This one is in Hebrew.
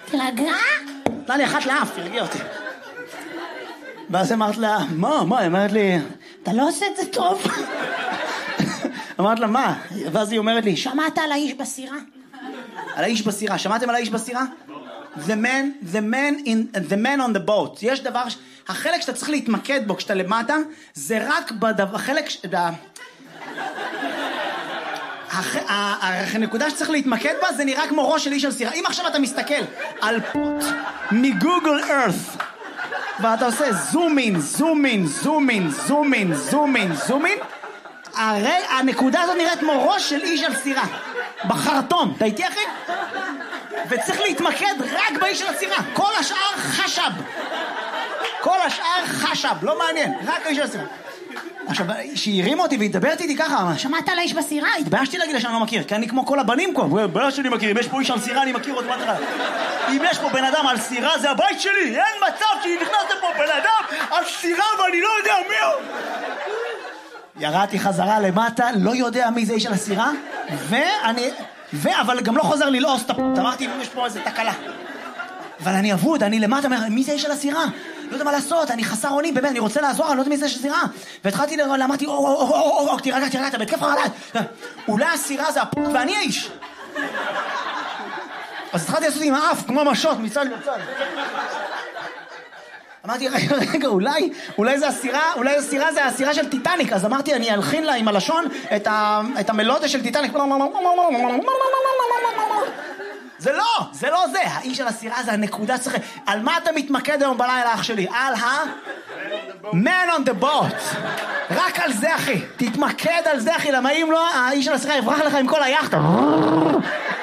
תרגע? נתנה לי אחת לאף, תרגיע אותי. ואז אמרת לה, מה? היא אומרת לי, אתה לא עושה את זה טוב. אמרת לה, מה? ואז היא אומרת לי, שמעת על האיש בסירה? על האיש בסירה, שמעתם על האיש בסירה? The man on the boat. יש דבר, החלק שאתה צריך להתמקד בו כשאתה למטה, זה רק החלק, הנקודה שצריך להתמקד בה זה נראה כמו ראש של איש על סירה. אם עכשיו אתה מסתכל על פוט מגוגל ארת ואתה עושה זומין, הרי הנקודה הזאת נראית כמו ראש של איש על סירה בחרטון, אתה איתי אחי? וצריך להתמקד רק באיש של הסירה, כל השאר חשב, לא מעניין, רק האיש של הסירה. עכשיו, שהיא הרימה אותי והתדברת איתי ככה, שמעת על האיש בסירה? התביישתי להגיד לה שאני לא מכיר, כי אני כמו כל הבנים פה, בלע שלי מכיר, אם יש פה איש על סירה אני מכיר אותו מהתחלה. אם יש פה בן אדם על סירה זה הבית שלי, אין מצב שנכנס לפה בן אדם על סירה ואני לא יודע מי הוא. ירדתי חזרה למטה, לא יודע מי זה איש על הסירה, אבל גם לא חוזר ללעוס את הפות, אמרתי אם יש פה איזה תקלה. אבל אני אבוד, אני למטה, מי זה איש על הסירה? לא יודע מה לעשות, אני חסר אונים, באמת, אני רוצה לעזור, אני לא יודע מי זה איש על הסירה. והתחלתי, אמרתי, תירגע, אתה בהתקף חרדה. אולי הסירה זה הפות ואני האיש. אז התחלתי לעשות עם האף, כמו משות, מצד לצד. אמרתי, רגע, אולי זה הסירה זה הסירה של טיטניק, אז אמרתי, אני אלחין לה עם הלשון את המלודיה של טיטניק. זה לא זה, האיש של הסירה זה הנקודה צריך. על מה אתה מתמקד היום בלילה אח שלי? על man on the boat. רק על זה אחי, תתמקד על זה אחי, למה אם לא, האיש של הסירה יברח לך עם כל היחד.